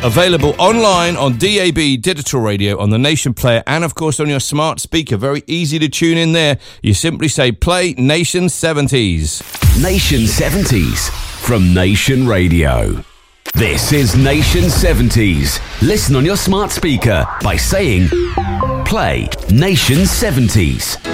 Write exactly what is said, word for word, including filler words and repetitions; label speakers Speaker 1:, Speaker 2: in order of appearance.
Speaker 1: Available online on D A B digital radio, on the Nation player, and of course on your smart speaker. Very easy to tune in there. You simply say play Nation seventies.
Speaker 2: Nation seventies from Nation Radio. This is Nation seventies. Listen on your smart speaker by saying play Nation seventies.